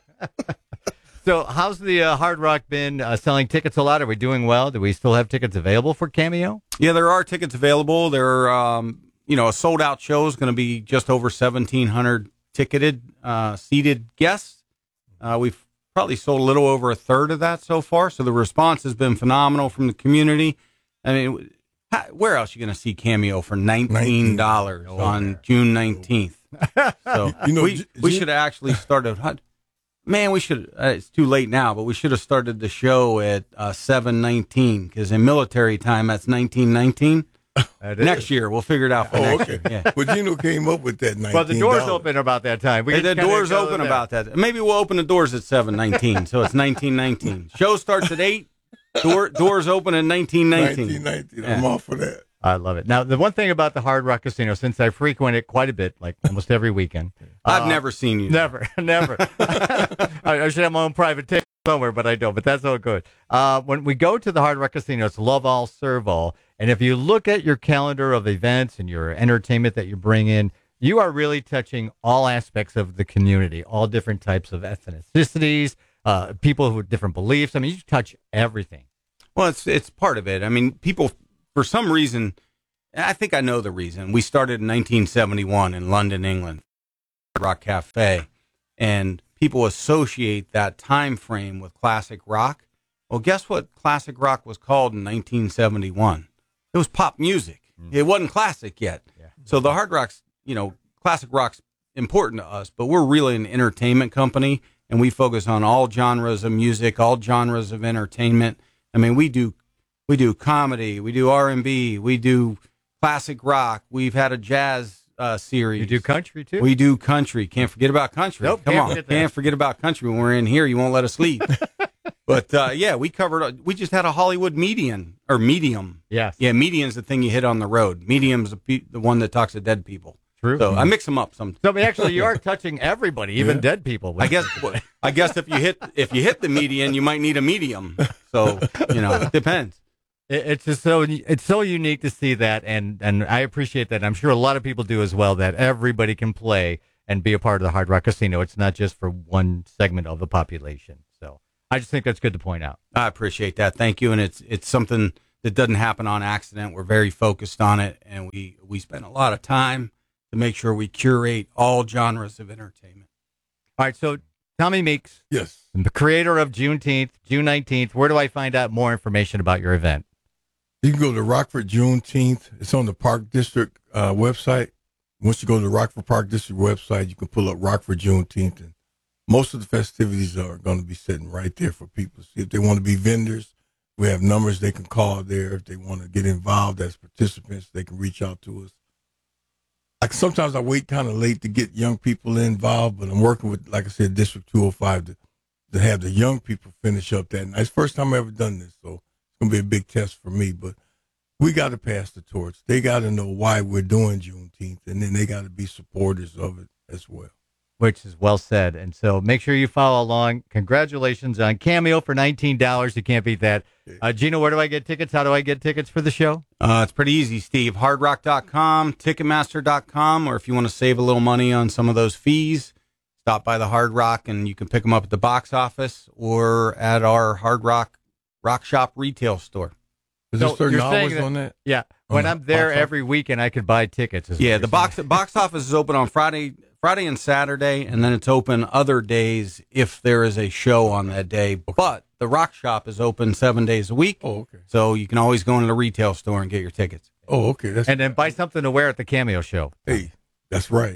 So how's the uh, Hard Rock been uh, selling tickets a lot? Are we doing well? Do we still have tickets available for Cameo? Yeah, there are tickets available. There are, um, you know, a sold out show is going to be just over seventeen hundred ticketed, uh, seated guests. Uh, we've probably sold a little over a third of that so far. So the response has been phenomenal from the community. I mean, how, where else are you going to see Cameo for nineteen dollars on June nineteenth? So You know, we, J- we J- should have actually started. Man, we should. Uh, it's too late now, but we should have started the show at uh, seven nineteen because in military time that's nineteen nineteen. Next year we'll figure it out for Oh, next okay. year. Yeah. But Gino came up with that nineteen dollars. Well, the doors open about that time. We Hey, the just kinda doors go open there. about that. Maybe we'll open the doors at seven nineteen, so it's nineteen nineteen. Show starts at eight. Door, doors open at nineteen nineteen. nineteen nineteen. I'm all for that. I love it. Now, the one thing about the Hard Rock Casino, since I frequent it quite a bit, like almost every weekend. I've uh, never seen you. Never, never. I, I should have my own private ticket somewhere, but I don't. But that's all good. Uh, when we go to the Hard Rock Casino, it's love all, serve all. And if you look at your calendar of events and your entertainment that you bring in, you are really touching all aspects of the community, all different types of ethnicities, uh, people with different beliefs. I mean, you touch everything. Well, it's it's part of it. I mean, people, for some reason, I think I know the reason. We started in nineteen seventy-one in London, England, Rock Cafe, and people associate that time frame with classic rock. Well, guess what classic rock was called in nineteen seventy-one? It was pop music. Mm-hmm. It wasn't classic yet. Yeah. So the Hard Rock's, you know, classic rock's important to us, but we're really an entertainment company, and we focus on all genres of music, all genres of entertainment. I mean, we do we do comedy, we do R and B, we do classic rock. We've had a jazz uh, series. You do country, too? We do country. Can't forget about country. Nope, Come can't on. forget that. Can't forget about country. When we're in here, you won't let us leave. But, uh, yeah, we covered, we just had a Hollywood median, or medium. Yes. Yeah, median's the thing you hit on the road. Medium's the, pe- the one that talks to dead people. True. So I mix them up sometimes. So, I mean, actually, you are touching everybody, even Yeah. dead people. I guess I guess if you hit if you hit the median, you might need a medium. So, you know, it depends. It, it's just so it's so unique to see that, and and I appreciate that. I'm sure a lot of people do as well. That everybody can play and be a part of the Hard Rock Casino. It's not just for one segment of the population. So I just think that's good to point out. I appreciate that. Thank you. And it's it's something that doesn't happen on accident. We're very focused on it, and we we spend a lot of time to make sure we curate all genres of entertainment. All right, so Tommy Meeks, yes, the creator of Juneteenth, June nineteenth. Where do I find out more information about your event? You can go to Rockford Juneteenth. It's on the Park District uh, website. Once you go to the Rockford Park District website, you can pull up Rockford Juneteenth, and most of the festivities are going to be sitting right there for people. See, if they want to be vendors, we have numbers they can call there. If they want to get involved as participants, they can reach out to us. Like sometimes I wait kind of late to get young people involved, but I'm working with, like I said, District two oh five to, to have the young people finish up that night. It's the first time I've ever done this, so it's going to be a big test for me. But we got to pass the torch. They got to know why we're doing Juneteenth, and then they got to be supporters of it as well. Which is well said. And so make sure you follow along. Congratulations on Cameo for nineteen dollars. You can't beat that. Uh, Gino, where do I get tickets? How do I get tickets for the show? Uh, it's pretty easy, Steve. hard rock dot com, ticketmaster dot com, or if you want to save a little money on some of those fees, stop by the Hard Rock and you can pick them up at the box office or at our Hard Rock Rock Shop retail store. Is there So certain you're saying hours that- on that? Yeah. On When the I'm there box office? every weekend, I could buy tickets. is what Yeah, you're the saying. box box office is open on Friday, Friday and Saturday, and then it's open other days if there is a show on that day. But the Rock Shop is open seven days a week. Oh, okay. So you can always go into the retail store and get your tickets. Oh, okay. That's, And then buy something to wear at the Cameo show. hey, that's right.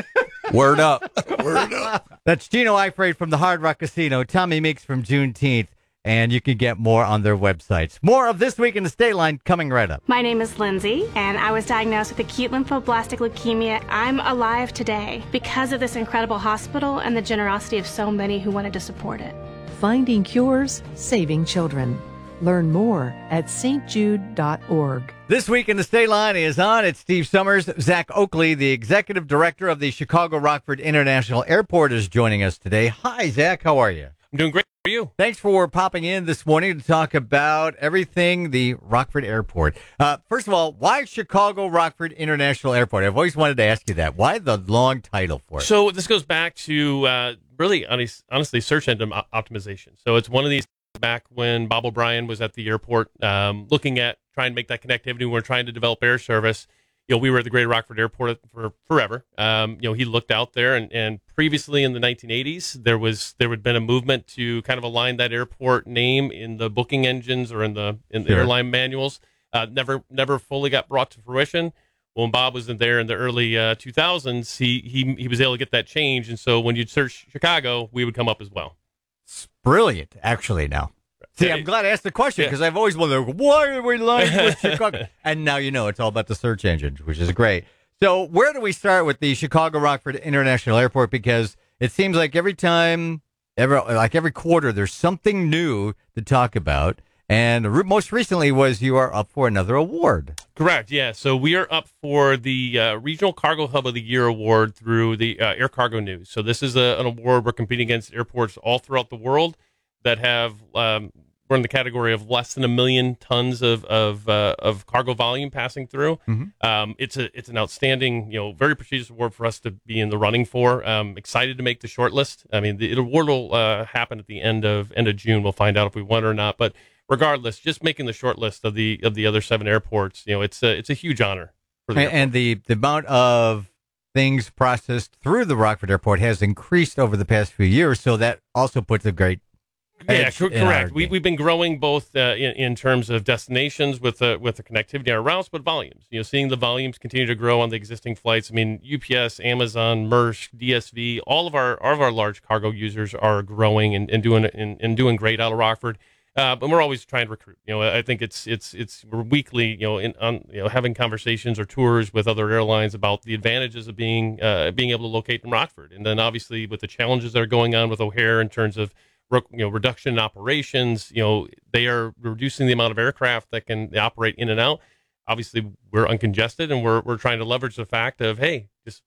Word up. Word up. That's Gino Eifrate from the Hard Rock Casino, Tommy Meeks from Juneteenth, and you can get more on their websites. More of This Week in the State Line coming right up. My name is Lindsay, and I was diagnosed with acute lymphoblastic leukemia. I'm alive today because of this incredible hospital and the generosity of so many who wanted to support it. Finding cures, saving children. Learn more at s t jude dot org. This Week in the State Line is on. It's Steve Summers. Zach Oakley, the executive director of the Chicago Rockford International Airport, is joining us today. Hi, Zach. How are you? I'm doing great. How are you? Thanks for popping in this morning to talk about everything the Rockford Airport. Uh, first of all, why Chicago Rockford International Airport? I've always wanted to ask you that. Why the long title for it? So this goes back to uh, really, honest, honestly, search engine op- optimization. So it's one of these back when Bob O'Brien was at the airport um, looking at trying to make that connectivity. We we're trying to develop air service. You know, we were at the Greater Rockford Airport for forever. Um, you know, he looked out there, and, and previously in the nineteen eighties, there was there had been a movement to kind of align that airport name in the booking engines or in the in the Sure. airline manuals. Uh, never never fully got brought to fruition. When Bob was in there in the early uh, two thousands, he he he was able to get that change, and so when you'd search Chicago, we would come up as well. It's brilliant, actually, now. See, I'm glad I asked the question Yeah. because I've always wondered, why are we lying with Chicago? And now you know it's all about the search engines, which is great. So where do we start with the Chicago Rockford International Airport? Because it seems like every time, every, like every quarter, there's something new to talk about. And re- most recently was you are up for another award. Correct. Yeah. So we are up for the uh, Regional Cargo Hub of the Year award through the uh, Air Cargo News. So this is a, an award we're competing against airports all throughout the world that have um, we're in the category of less than a million tons of of, uh, of cargo volume passing through. Mm-hmm. Um, it's a it's an outstanding, you know, very prestigious award for us to be in the running for. Um, excited to make the short list. I mean, the award will uh, happen at the end of end of June. We'll find out if we won or not. But regardless, just making the short list of the of the other seven airports, you know, it's a it's a huge honor for the And, and the, the amount of things processed through the Rockford Airport has increased over the past few years. So that also puts a great Yeah, edge cor- in our correct. We, we've been growing both uh, in, in terms of destinations with the with the connectivity on our routes, but volumes. You know, seeing the volumes continue to grow on the existing flights. I mean, U P S, Amazon, Maersk, D S V, all of our all of our large cargo users are growing and, and doing and, and doing great out of Rockford. Uh, but we're always trying to recruit. You know, I think it's it's it's we're weekly, you know, in on you know having conversations or tours with other airlines about the advantages of being uh, being able to locate in Rockford, and then obviously with the challenges that are going on with O'Hare in terms of you know, reduction in operations, you know, they are reducing the amount of aircraft that can operate in and out. Obviously, we're uncongested, and we're we're trying to leverage the fact of, hey, just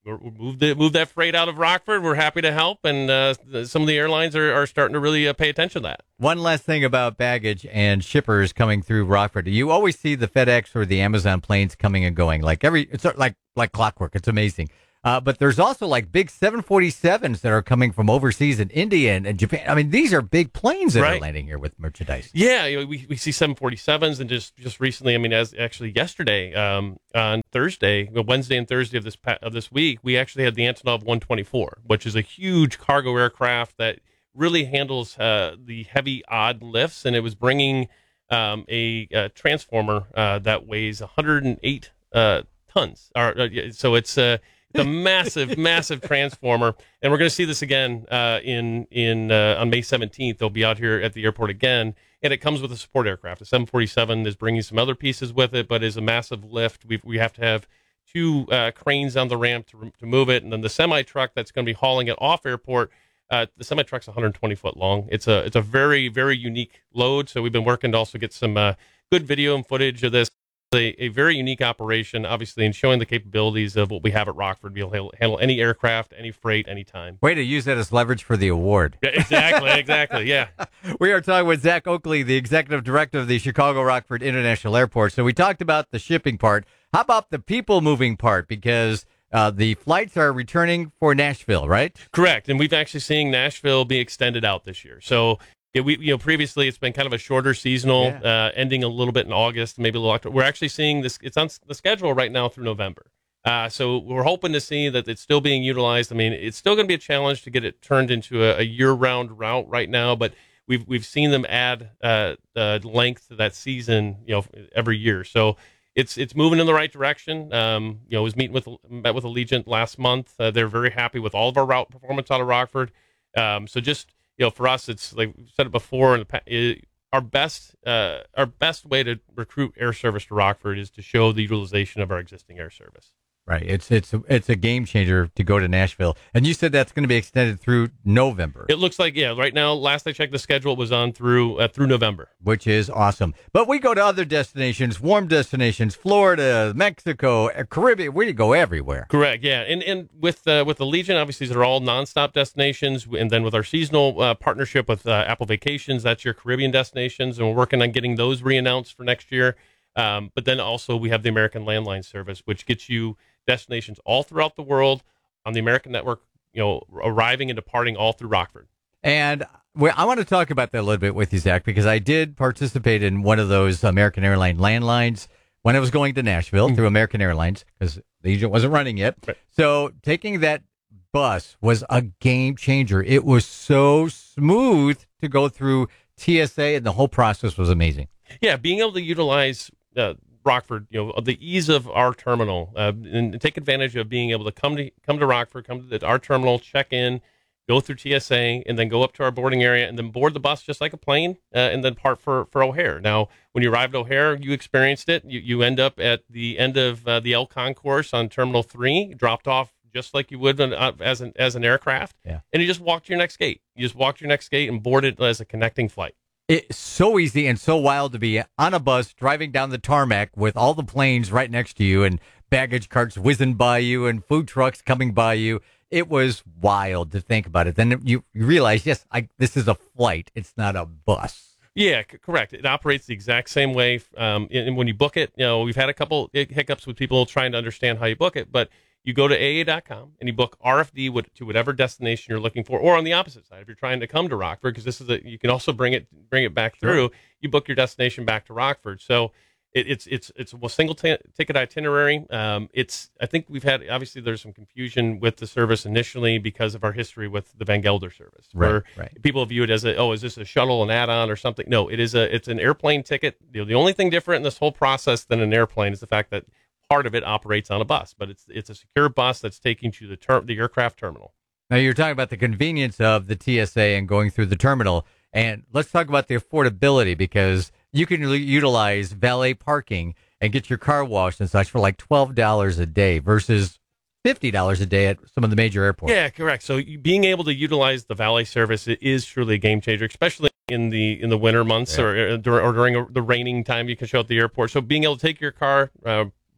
move the move that freight out of Rockford. We're happy to help, and uh, some of the airlines are, are starting to really uh, pay attention to that. One last thing about baggage and shippers coming through Rockford. You always see the FedEx or the Amazon planes coming and going, like every it's like like clockwork. It's amazing. Uh, but there's also like big seven forty-sevens that are coming from overseas in India and, and Japan. I mean, these are big planes that Right. are landing here with merchandise. Yeah, you know, we we see seven forty-sevens, and just just recently, I mean, as actually yesterday, um, on Thursday, well, Wednesday and Thursday of this pa- of this week, we actually had the Antonov one twenty-four, which is a huge cargo aircraft that really handles uh, the heavy odd lifts, and it was bringing um, a, a transformer uh, that weighs one hundred eight uh, tons. Or, uh, so it's uh, It's a massive, massive transformer, and we're going to see this again uh, in in uh, on May seventeenth. They'll be out here at the airport again, and it comes with a support aircraft. The seven forty-seven is bringing some other pieces with it, but is a massive lift. We we have to have two uh, cranes on the ramp to to move it, and then the semi truck that's going to be hauling it off airport. Uh, the semi truck's one hundred twenty foot long. It's a it's a very very unique load. So we've been working to also get some uh, good video and footage of this. A, a very unique operation, obviously, and showing the capabilities of what we have at Rockford. We'll handle, handle any aircraft, any freight, anytime. Way to use that as leverage for the award. Yeah, exactly, exactly, yeah. We are talking with Zach Oakley, the executive director of the Chicago Rockford International Airport. So we talked about the shipping part. How about the people moving part? Because uh, the flights are returning for Nashville, right? Correct, and we've actually seen Nashville be extended out this year. So yeah, we you know previously it's been kind of a shorter seasonal, yeah. uh, ending a little bit in August, maybe a little October. We're actually seeing this; it's on the schedule right now through November. Uh, so we're hoping to see that it's still being utilized. I mean, it's still going to be a challenge to get it turned into a, a year-round route right now, but we've we've seen them add uh, uh, length to that season, you know, every year. So it's it's moving in the right direction. Um, you know, I was meeting with met with Allegiant last month. Uh, they're very happy with all of our route performance out of Rockford. Um, so just You know, for us, it's like we've said it before. In the past, it, our best, uh, our best way to recruit air service to Rockford is to show the utilization of our existing air service. Right. It's it's it's a game changer to go to Nashville, and you said that's going to be extended through November. It looks like yeah. Right now, last I checked, the schedule was on through uh, through November, which is awesome. But we go to other destinations, warm destinations, Florida, Mexico, Caribbean. We go everywhere. Correct. Yeah, and and with uh, with the Legion, obviously, these are all nonstop destinations, and then with our seasonal uh, partnership with uh, Apple Vacations, that's your Caribbean destinations, and we're working on getting those reannounced for next year. Um, but then also we have the American Landline Service, which gets you destinations all throughout the world on the American network, you know, arriving and departing all through Rockford. And well, I want to talk about that a little bit with you, Zach, because I did participate in one of those American Airlines landlines when I was going to Nashville mm-hmm. through American Airlines because the agent wasn't running it. Right. So taking that bus was a game changer. It was so smooth to go through T S A, and the whole process was amazing. Yeah, being able to utilize uh, Rockford, you know, the ease of our terminal, uh, and take advantage of being able to come to come to Rockford, come to the, our terminal, check in, go through T S A, and then go up to our boarding area, and then board the bus just like a plane, uh, and then part for, for O'Hare. Now, when you arrived at O'Hare, you experienced it. You you end up at the end of uh, the L Concourse on Terminal Three, dropped off just like you would uh, as an as an aircraft, yeah. and you just walk to your next gate. You just walk to your next gate and board it as a connecting flight. It's so easy and so wild to be on a bus driving down the tarmac with all the planes right next to you and baggage carts whizzing by you and food trucks coming by you. It was wild to think about it. Then you, you realize, yes, I, this is a flight. It's not a bus. Yeah, c- correct. It operates the exact same way. Um, and when you book it, you know, we've had a couple hiccups with people trying to understand how you book it, but you go to A A dot com and you book R F D to whatever destination you're looking for, or on the opposite side, if you're trying to come to Rockford, because this is a, you can also bring it bring it back through. Sure. You book your destination back to Rockford. So it, it's it's it's a single t- ticket itinerary. Um, it's I think we've had obviously there's some confusion with the service initially because of our history with the Van Gelder service, right, where right. people view it as a oh is this a shuttle, an add-on, or something? No, it is a it's an airplane ticket. The, the only thing different in this whole process than an airplane is the fact that part of it operates on a bus, but it's it's a secure bus that's taking you to the ter- the aircraft terminal. Now you're talking about the convenience of the T S A and going through the terminal, and let's talk about the affordability because you can l- utilize valet parking and get your car washed and such for like twelve dollars a day versus fifty dollars a day at some of the major airports. Yeah, correct. So you, being able to utilize the valet service it is truly a game changer, especially in the in the winter months yeah. or, or, or during a, the raining time. You can show up at the airport. So being able to take your car. Uh,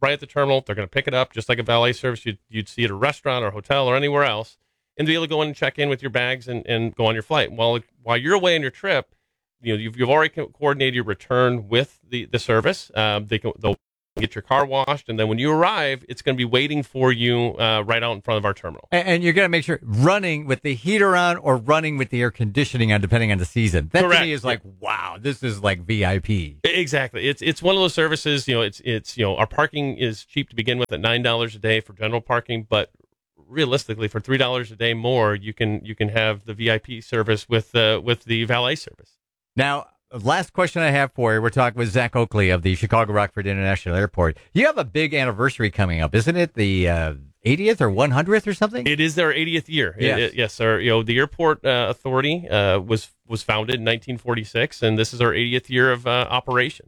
right at the terminal. They're going to pick it up just like a valet service you'd, you'd see at a restaurant or hotel or anywhere else, and be able to go in and check in with your bags and, and go on your flight. While while you're away on your trip, you know you've, you've already co- coordinated your return with the the service. Um, they can, they'll get your car washed, and then when you arrive, it's going to be waiting for you uh, right out in front of our terminal. And, and you're going to make sure running with the heater on or running with the air conditioning on, depending on the season. That Correct. to me is like, wow, this is like V I P. Exactly. It's it's one of those services. You know, it's it's you know our parking is cheap to begin with at nine dollars a day for general parking, but realistically, for three dollars a day more, you can you can have the V I P service with uh, with the valet service. Now, last question I have for you. We're talking with Zach Oakley of the Chicago Rockford International Airport. You have a big anniversary coming up, isn't it? The uh, eightieth or one hundredth or something? It is their eightieth year. Yes, it, it, yes sir. You know, the airport uh, authority uh, was was founded in nineteen forty-six, and this is our eightieth year of uh, operation.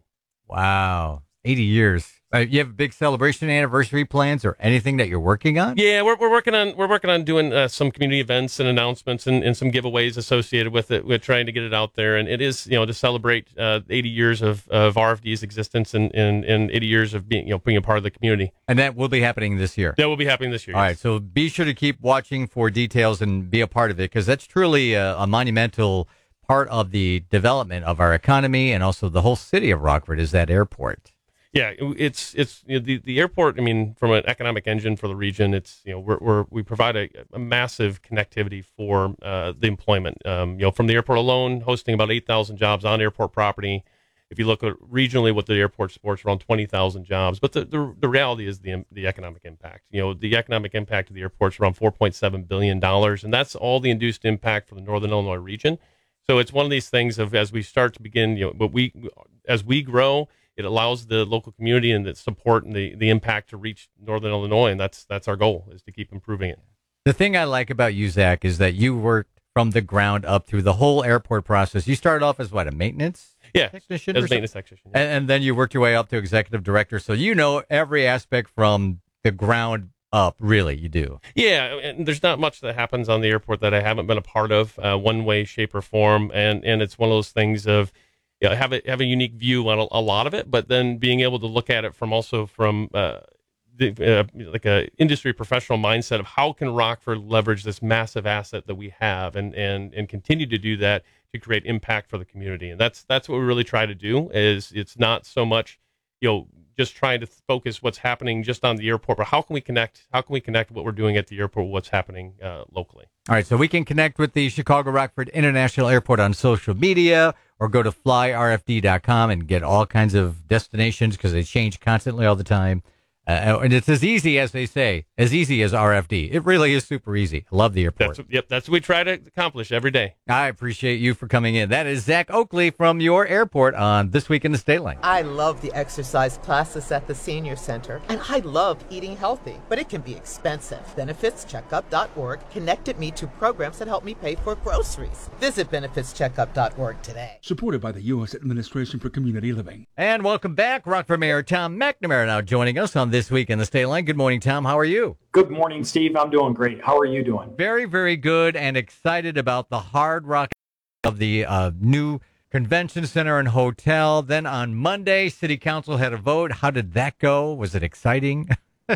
Wow, eighty years. Uh, you have big celebration anniversary plans or anything that you're working on? Yeah, we're we're working on we're working on doing uh, some community events and announcements and, and some giveaways associated with it. We're trying to get it out there, and it is, you know, to celebrate uh, eighty years of, of R F D's existence and, and, and eighty years of being, you know, being a part of the community. And that will be happening this year. That will be happening this year. All yes. right, so be sure to keep watching for details and be a part of it, because that's truly a, a monumental part of the development of our economy and also the whole city of Rockford is that airport. Yeah, it's it's you know, the the airport. I mean, from an economic engine for the region, it's you know we're, we're we provide a, a massive connectivity for uh, the employment. Um, you know, from the airport alone, hosting about eight thousand jobs on airport property. If you look at regionally, what the airport supports, around twenty thousand jobs. But the, the the reality is the the economic impact. You know, the economic impact of the airport is around four point seven billion dollars, and that's all the induced impact for the Northern Illinois region. So it's one of these things of as we start to begin, you know, but we as we grow. It allows the local community and the support and the, the impact to reach Northern Illinois, and that's that's our goal, is to keep improving it. The thing I like about you, Zach, is that you worked from the ground up through the whole airport process. You started off as, what, a maintenance yeah, technician? as or a maintenance technician. Yeah. And, and then you worked your way up to executive director, so you know every aspect from the ground up, really, you do. Yeah, and there's not much that happens on the airport that I haven't been a part of, uh, one way, shape, or form, and, and it's one of those things of, you know, have a have a unique view on a, a lot of it, but then being able to look at it from also from uh, the, uh, like a industry professional mindset of how can Rockford leverage this massive asset that we have and and and continue to do that to create impact for the community, and that's that's what we really try to do. Is it's not so much, you know, just trying to focus what's happening just on the airport, but how can we connect? How can we connect what we're doing at the airport with what's happening uh, locally? All right, so we can connect with the Chicago Rockford International Airport on social media, or go to fly r f d dot com and get all kinds of destinations because they change constantly all the time. Uh, and it's as easy as they say, as easy as R F D. It really is super easy. I love the airport. That's, yep, that's what we try to accomplish every day. I appreciate you for coming in. That is Zach Oakley from your airport on This Week in the State Line. I love the exercise classes at the Senior Center, and I love eating healthy, but it can be expensive. benefits checkup dot org connected me to programs that help me pay for groceries. Visit benefits checkup dot org today. Supported by the U S Administration for Community Living. And welcome back. Rockford Mayor Tom McNamara now joining us on This Week in the State Line. Good morning, Tom. How are you? Good morning, Steve. I'm doing great. How are you doing? Very, very good, and excited about the hard rock of the uh, new convention center and hotel. Then on Monday, City Council had a vote. How did that go? Was it exciting?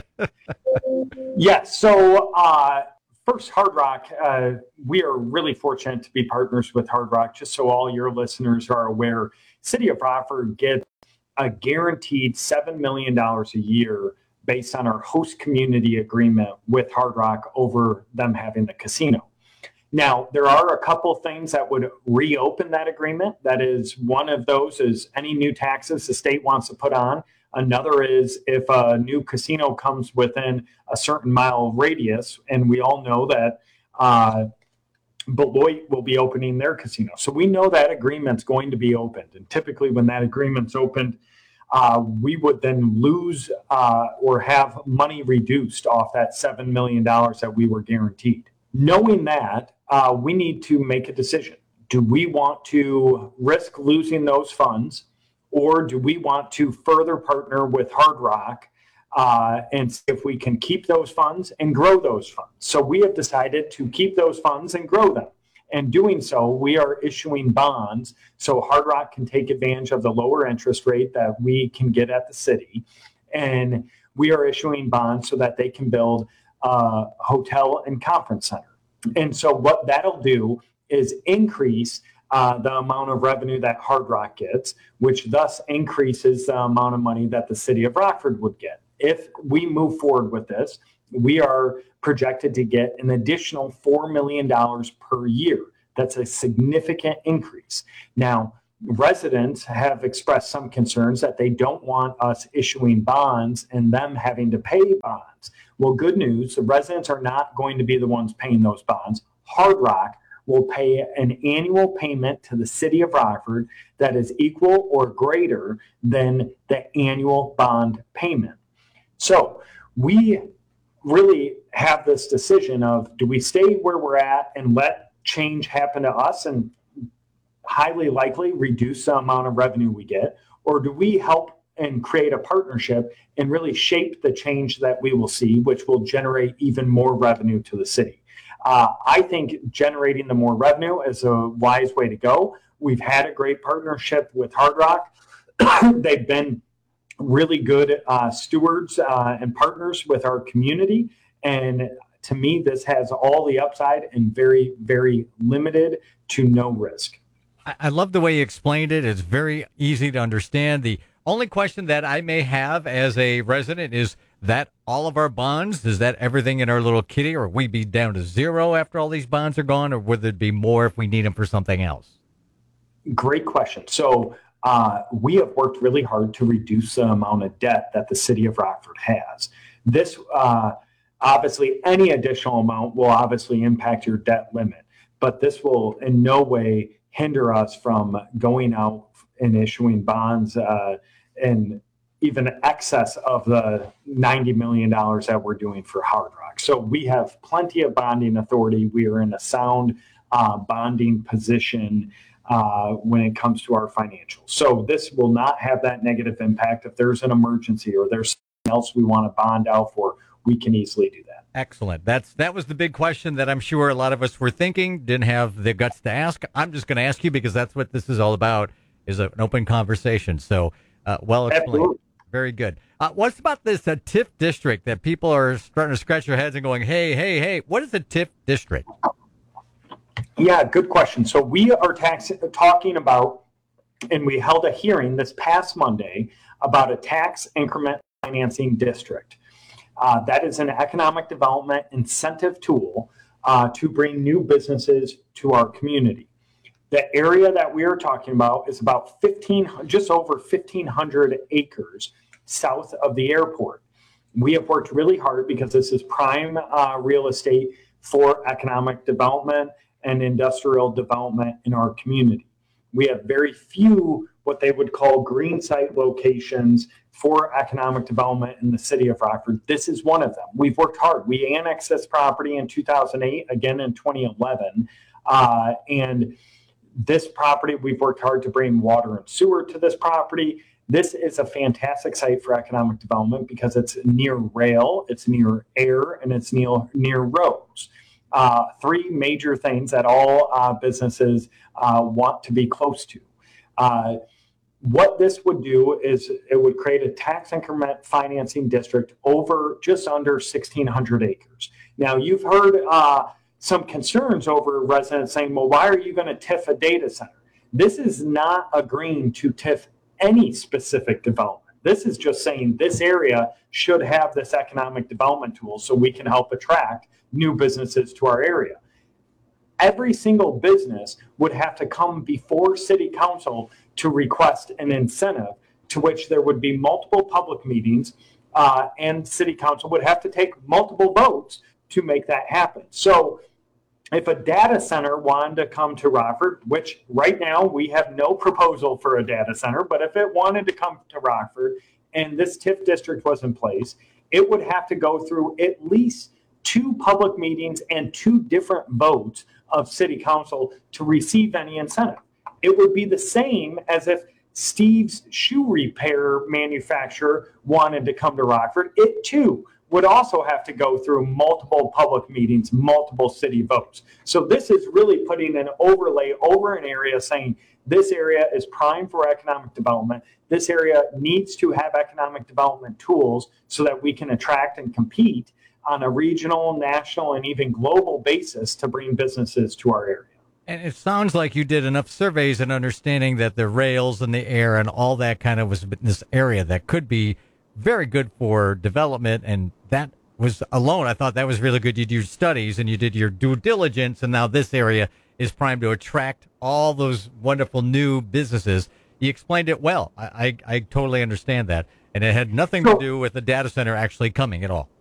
Yes. So uh, first, Hard Rock, uh, we are really fortunate to be partners with Hard Rock. Just so all your listeners are aware, City of Rockford gets a guaranteed seven million dollars a year based on our host community agreement with Hard Rock over them having the casino. Now, there are a couple things that would reopen that agreement. That is, one of those is any new taxes the state wants to put on. Another is if a new casino comes within a certain mile radius, and we all know that uh, Beloit will be opening their casino. So we know that agreement's going to be opened. And typically when that agreement's opened, uh, we would then lose uh, or have money reduced off that seven million dollars that we were guaranteed. Knowing that, uh, we need to make a decision. Do we want to risk losing those funds, or do we want to further partner with Hard Rock uh, and see if we can keep those funds and grow those funds? So we have decided to keep those funds and grow them. And doing so, we are issuing bonds so Hard Rock can take advantage of the lower interest rate that we can get at the city. And we are issuing bonds so that they can build a hotel and conference center. And so what that'll do is increase uh, the amount of revenue that Hard Rock gets, which thus increases the amount of money that the city of Rockford would get. If we move forward with this, we are projected to get an additional four million dollars per year. That's a significant increase. Now, residents have expressed some concerns that they don't want us issuing bonds and them having to pay bonds. Well, good news, the residents are not going to be the ones paying those bonds. Hard Rock will pay an annual payment to the city of Rockford that is equal or greater than the annual bond payment. So we really have this decision of, do we stay where we're at and let change happen to us and highly likely reduce the amount of revenue we get, or do we help and create a partnership and really shape the change that we will see, which will generate even more revenue to the city? Uh, I think generating the more revenue is a wise way to go. We've had a great partnership with Hard Rock. They've been really good uh, stewards uh, and partners with our community. And to me, this has all the upside and very, very limited to no risk. I, I love the way you explained it. It's very easy to understand. The only question that I may have as a resident is that all of our bonds, is that everything in our little kitty, or will we be down to zero after all these bonds are gone, or would there be more if we need them for something else? Great question. So uh, we have worked really hard to reduce the amount of debt that the city of Rockford has. This, uh, obviously, any additional amount will obviously impact your debt limit, but this will in no way hinder us from going out and issuing bonds uh, in even excess of the ninety million dollars that we're doing for Hard Rock. So we have plenty of bonding authority. We are in a sound uh, bonding position uh, when it comes to our financials. So this will not have that negative impact. If there's an emergency or there's something else we want to bond out for, we can easily do that. Excellent. That's that was the big question that I'm sure a lot of us were thinking, didn't have the guts to ask. I'm just going to ask you because that's what this is all about, is an open conversation. So uh, well explained. Absolutely. Very good. Uh, what's about this uh, T I F district that people are starting to scratch their heads and going, hey, hey, hey, what is a T I F district? Yeah, good question. So we are tax- talking about, and we held a hearing this past Monday about a tax increment financing district. Uh, that is an economic development incentive tool uh, to bring new businesses to our community. The area that we are talking about is about fifteen, just over fifteen hundred acres south of the airport. We have worked really hard because this is prime uh, real estate for economic development and industrial development in our community. We have very few what they would call green site locations for economic development in the city of Rockford. This is one of them. We've worked hard. We annexed this property in two thousand eight, again in twenty eleven, uh, and this property, we've worked hard to bring water and sewer to this property. This is a fantastic site for economic development because it's near rail, it's near air, and it's near, near roads. Uh, three major things that all uh, businesses uh, want to be close to. Uh, what this would do is it would create a tax increment financing district over just under sixteen hundred acres. Now, you've heard uh, some concerns over residents saying, well, why are you going to T I F a data center? This is not agreeing to T I F any specific development. This is just saying this area should have this economic development tool so we can help attract new businesses to our area. Every single business would have to come before city council to request an incentive, to which there would be multiple public meetings uh, and city council would have to take multiple votes to make that happen. So if a data center wanted to come to Rockford, which right now we have no proposal for a data center, but if it wanted to come to Rockford and this T I F district was in place, it would have to go through at least two public meetings and two different votes of city council to receive any incentive. It would be the same as if Steve's shoe repair manufacturer wanted to come to Rockford. It too would also have to go through multiple public meetings, multiple city votes. So this is really putting an overlay over an area saying This area is prime for economic development. This area needs to have economic development tools so that we can attract and compete on a regional, national, and even global basis to bring businesses to our area. And it sounds like you did enough surveys and understanding that the rails and the air and all that kind of was in this area that could be very good for development. And that was alone, I thought that was really good. You did your studies and you did your due diligence, and now this area is primed to attract all those wonderful new businesses. You explained it well. I, I, I totally understand that. And it had nothing to do with the data center actually coming at all.